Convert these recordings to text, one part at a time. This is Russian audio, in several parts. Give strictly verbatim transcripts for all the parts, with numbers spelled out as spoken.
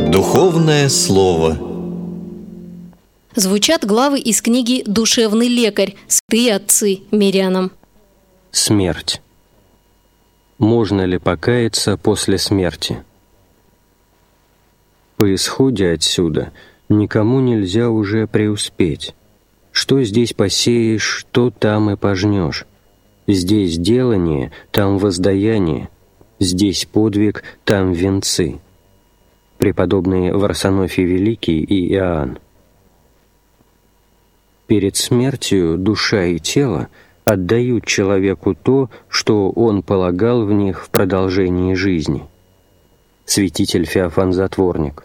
Духовное слово. Звучат главы из книги «Душевный лекарь. Святые отцы мирянам». Смерть. Можно ли покаяться после смерти? По исходе отсюда никому нельзя уже преуспеть. Что здесь посеешь, то там и пожнешь. Здесь делание, там воздаяние. Здесь подвиг, там венцы. Преподобные Варсонофий Великий и Иоанн. Перед смертью душа и тело отдают человеку то, что он полагал в них в продолжении жизни. Святитель Феофан Затворник.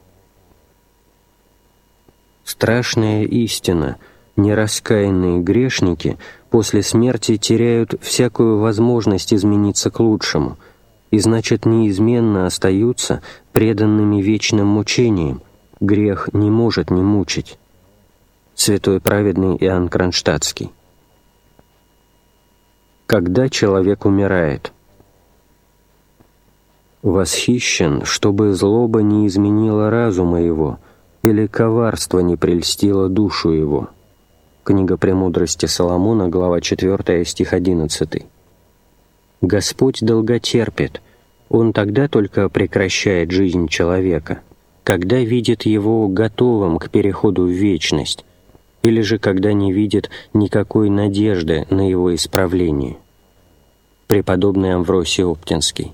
Страшная истина: нераскаянные грешники после смерти теряют всякую возможность измениться к лучшему, и значит неизменно остаются преданными вечным мучениям. Грех не может не мучить. Святой праведный Иоанн Кронштадтский. Когда человек умирает? Восхищен, чтобы злоба не изменила разума его, или коварство не прельстило душу его. Книга «Премудрости Соломона», глава четвёртая, стих одиннадцатый. Господь долготерпит. Он тогда только прекращает жизнь человека, когда видит его готовым к переходу в вечность, или же когда не видит никакой надежды на его исправление. Преподобный Амвросий Оптинский.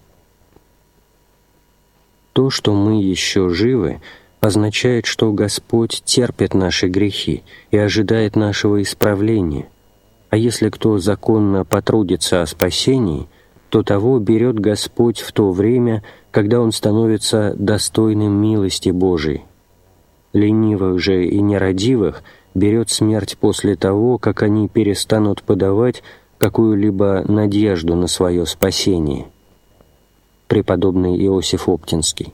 То, что мы еще живы, означает, что Господь терпит наши грехи и ожидает нашего исправления, а если кто законно потрудится о спасении, то того берет Господь в то время, когда он становится достойным милости Божией. Ленивых же и нерадивых берет смерть после того, как они перестанут подавать какую-либо надежду на свое спасение. Преподобный Иосиф Оптинский.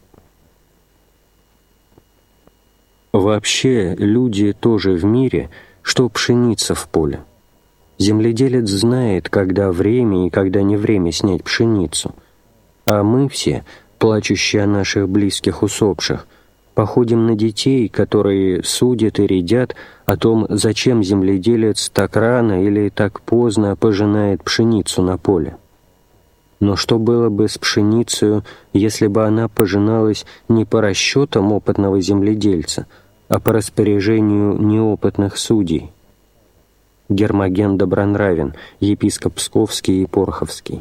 Вообще, люди тоже в мире, что пшеница в поле. Земледелец знает, когда время и когда не время снять пшеницу, а мы все, плачущие о наших близких усопших, походим на детей, которые судят и рядят о том, зачем земледелец так рано или так поздно пожинает пшеницу на поле. Но что было бы с пшеницей, если бы она пожиналась не по расчетам опытного земледельца, а по распоряжению неопытных судей? Гермоген Добронравин, епископ Псковский и Порховский.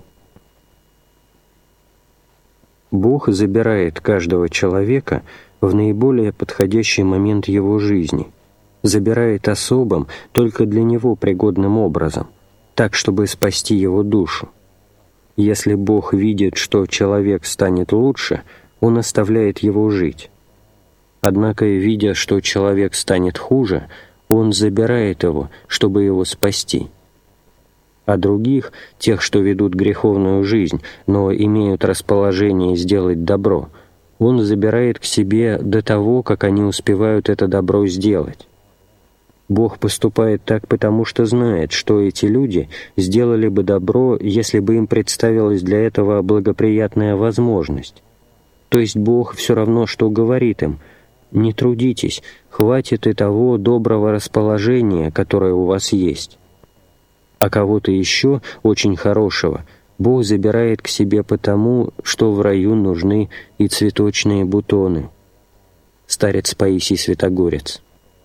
Бог забирает каждого человека в наиболее подходящий момент его жизни, забирает особым, только для него пригодным образом, так, чтобы спасти его душу. Если Бог видит, что человек станет лучше, Он оставляет его жить. Однако, видя, что человек станет хуже, Он забирает его, чтобы его спасти. А других, тех, что ведут греховную жизнь, но имеют расположение сделать добро, Он забирает к себе до того, как они успевают это добро сделать. Бог поступает так, потому что знает, что эти люди сделали бы добро, если бы им представилась для этого благоприятная возможность. То есть Бог все равно, что говорит им: «Не трудитесь, хватит и того доброго расположения, которое у вас есть». А кого-то еще, очень хорошего, Бог забирает к себе потому, что в раю нужны и цветочные бутоны. Старец Паисий Святогорец.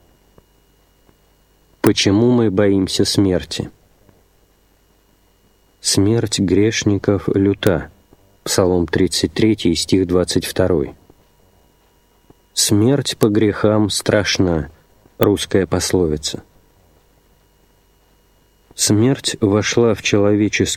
Почему мы боимся смерти? Смерть грешников люта. Псалом тридцать третий, стих двадцать второй. Смерть по грехам страшна. Русская пословица. Смерть вошла в человеческий